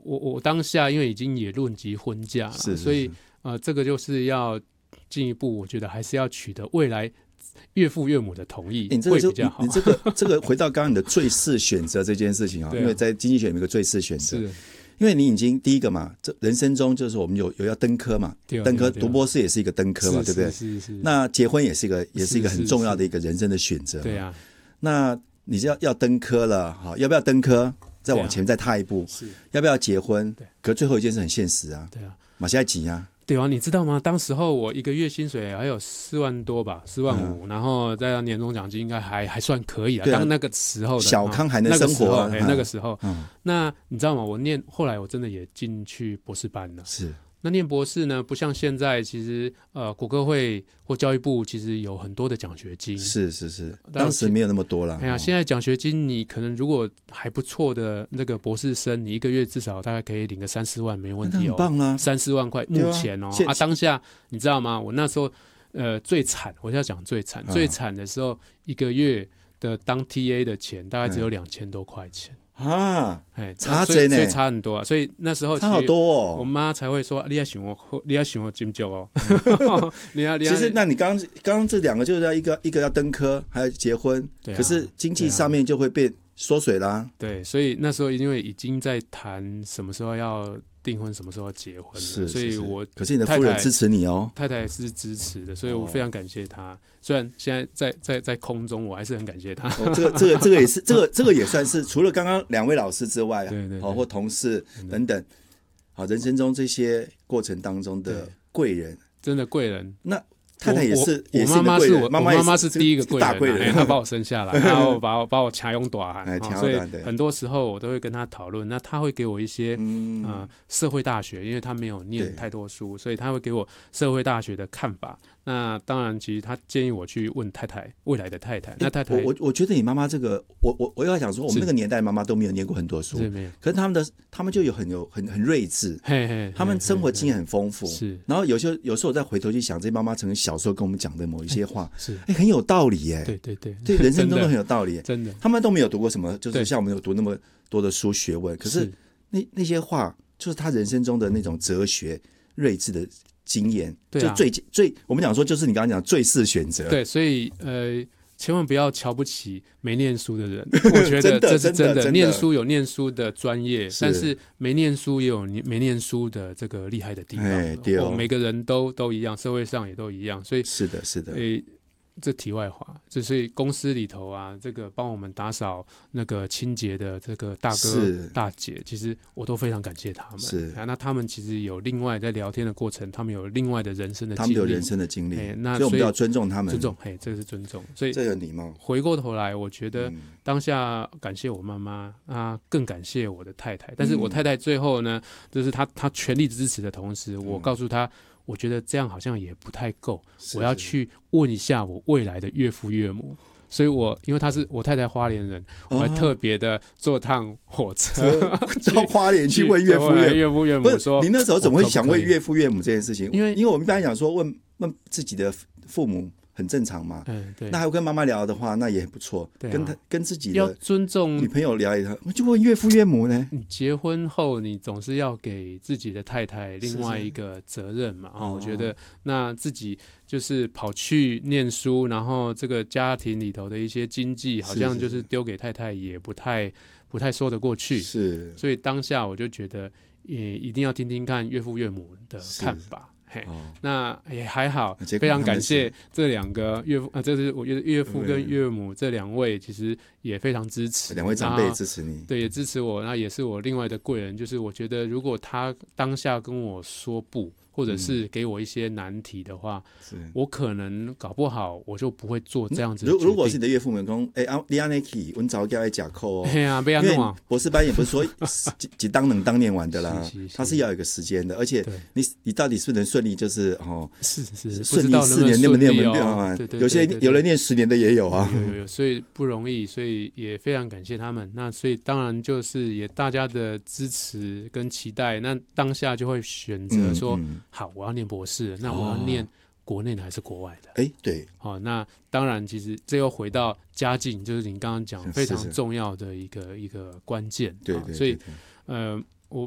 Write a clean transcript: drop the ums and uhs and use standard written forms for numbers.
我当下因为已经也论及婚嫁了， 是所以这个就是要进一步，我觉得还是要取得未来岳父岳母的同意会比较好。 你这个回到刚刚你的最适选择这件事情因为在经济学有一个最适选择，因为你已经第一个嘛，这人生中就是我们有要登科嘛，登科读博士也是一个登科嘛，对不对？是。那结婚也是一个很重要的一个人生的选择。对啊。那你要登科了，好，要不要登科？再往前再踏一步，要不要结婚？可最后一件事很现实啊，对啊，马现在急啊。 对啊，你知道吗？当时候我一个月薪水还有4万多吧，4万5，然后再加年终奖金应该还算可以啊。当那个时候的小康还能生活那个时候，那你知道吗？后来我真的也进去博士班了。是。那念博士呢，不像现在，其实国科会或教育部其实有很多的奖学金。是， 当时没有那么多了。 哎呀，现在奖学金你可能如果还不错的那个博士生，你一个月至少大概可以领个3-4万没问题很棒啊 ，3-4万块，目前当下你知道吗？我那时候最惨，我要讲最惨的时候，一个月的当 TA 的钱大概只有2000多块钱。 差这呢， 所以差很多啊，所以那时候差好多哦。 我妈才会说，你要想我金酒哦。 其实，那你刚刚这两个就是要一个要登科，还要结婚，可是经济上面就会变缩水啦。 对，所以那时候因为已经在谈什么时候要订婚，什么时候要结婚了，所以可是你的夫人支持你哦， 太太是支持的，所以我非常感谢她。虽然现在在空中，我还是很感谢她。 这个也算是除了刚刚2位老师之外，对，或同事等等，好，人生中这些过程当中的贵人， 真的贵人。 那太太也是我妈妈是我妈妈是第一个大贵人， 她把我生下来，然后把我强拥大汉，所以很多时候我都会跟她讨论。那她会给我一些社会大学，因为她没有念太多书，所以她会给我社会大学的看法。那当然，其实她建议我去问未来的太太。那太太， 我觉得你妈妈这个，我要想说，我们那个年代妈妈都没有念过很多书，可是他们就很睿智，他们生活经验很丰富，是。然后有时候我再回头去想，这妈妈曾经小时候跟我们讲的某一些话，是很有道理耶，对，人生中都很有道理，真的。他们都没有读过什么，就是像我们有读那么多的书学问，可是那些话就是他人生中的那种哲学睿智的经验，就最我们讲说，就是你刚刚讲最适选择。 对，所以千万不要瞧不起没念书的人，我觉得这是真的。念书有念书的专业，但是没念书也有没念书的这个厉害的地方。每个人都一样，社会上也都一样，所以是的。 这题外话，所以公司里头啊，这个帮我们打扫那个清洁的这个大哥大姐，其实我都非常感谢他们。是那他们其实有另外在聊天的过程，他们有另外的人生的经历， 他们有人生的经历， 所以我们要尊重他们， 这个是尊重。所以这个礼貌。 回过头来，我觉得当下感谢我妈妈啊，更感谢我的太太。但是我太太最后呢，就是她全力支持的同时，我告诉她。我觉得这样好像也不太够，我要去问一下我未来的岳父岳母，所以因为我太太花莲人，我还特别的坐趟火车到花莲去问岳父岳母说， 你那时候怎么会想问岳父岳母这件事情？因为我们一般讲说问自己的父母。很正常嘛，对。那还有跟妈妈聊的话，那也很不错。跟自己的要尊重女朋友聊一下，我就问岳父岳母呢。 你结婚后，你总是要给自己的太太另外一个责任嘛。我觉得那自己就是跑去念书，然后这个家庭里头的一些经济，好像就是丢给太太，也不太说得过去。是，所以当下我就觉得，也一定要听听看岳父岳母的看法。那也还好，非常感谢这两个岳父这是我觉得岳父跟岳母这2位，其实也非常支持 ，2位长辈支持你， 对，也支持我，那也是我另外的贵人。就是我觉得，如果他当下跟我说不，或者是给我一些难题的话，我可能搞不好我就不会做这样子的决定。 如果是你的岳父们说，你这样去，我早叫来假扣哦。 对啊，不要弄啊！ 博士班也不是说几当能当念完的啦，它是要有一个时间的，而且你到底是能顺利，就是顺利4年念不念啊？有人念10年的也有啊， 有，所以不容易，所以也非常感谢他们。那所以当然就是也大家的支持跟期待，那当下就会选择说。好，我要念博士，那我要念国内的还是国外的？对，那当然，其实这又回到家境，就是你刚刚讲非常重要的一个关键。对，所以